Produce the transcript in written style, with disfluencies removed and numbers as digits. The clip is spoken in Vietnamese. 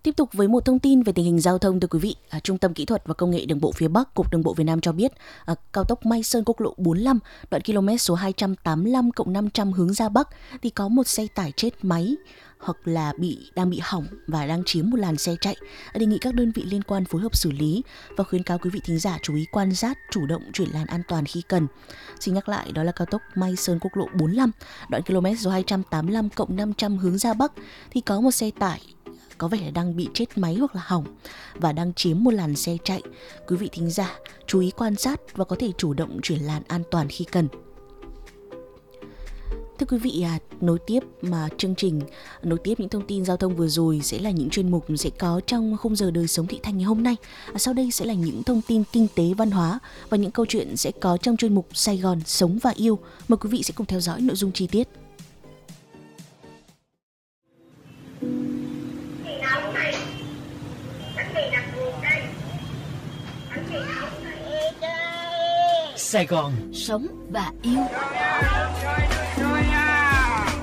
Tiếp tục với một thông tin về tình hình giao thông, thưa quý vị. Trung tâm Kỹ thuật và Công nghệ Đường bộ phía Bắc, Cục Đường bộ Việt Nam cho biết, cao tốc Mai Sơn quốc lộ 45, đoạn km số 285+500 hướng ra Bắc thì có một xe tải chết máy hoặc là đang bị hỏng và đang chiếm một làn xe chạy. Đề nghị các đơn vị liên quan phối hợp xử lý và khuyến cáo quý vị thính giả chú ý quan sát, chủ động chuyển làn an toàn khi cần. Xin nhắc lại, đó là cao tốc Mai Sơn quốc lộ 45, đoạn km số 285+500 hướng ra Bắc thì có một xe tải có vẻ là đang bị chết máy hoặc là hỏng và đang chiếm một làn xe chạy. Quý vị thính giả chú ý quan sát và có thể chủ động chuyển làn an toàn khi cần. Thưa quý vị, nối tiếp những thông tin giao thông vừa rồi sẽ là những chuyên mục sẽ có trong khung giờ đời sống thị thành ngày hôm nay. Sau đây sẽ là những thông tin kinh tế văn hóa và những câu chuyện sẽ có trong chuyên mục Sài Gòn sống và yêu. Mời quý vị sẽ cùng theo dõi nội dung chi tiết. Sài Gòn sống và yêu.